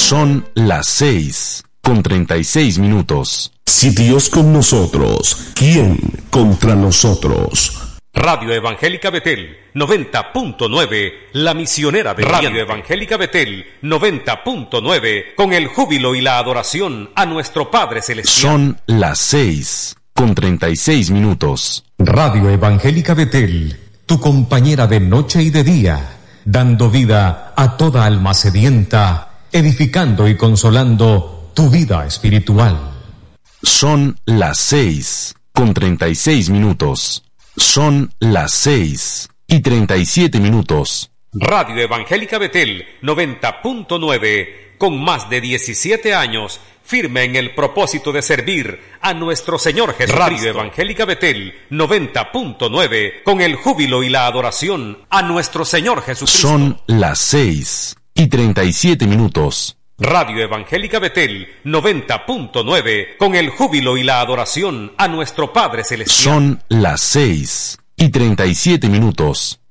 Son las 6:36. Si Dios con nosotros, ¿quién contra nosotros? Radio Evangélica Betel 90.9, la misionera de Radio Evangélica Betel 90.9, con el júbilo y la adoración a nuestro Padre Celestial. Son las 6:36. Radio Evangélica Betel, tu compañera de noche y de día, dando vida a toda alma sedienta, edificando y consolando tu vida espiritual. Son las 6:36. Son las 6:37. Radio Evangélica Betel 90.9, con más de 17 años, firme en el propósito de servir a nuestro Señor Jesucristo. Radio Evangélica Betel 90.9, con el júbilo y la adoración a nuestro Señor Jesucristo. Son las 6:37. Radio Evangélica Betel 90.9, con el júbilo y la adoración a nuestro Padre Celestial. Son las 6:37.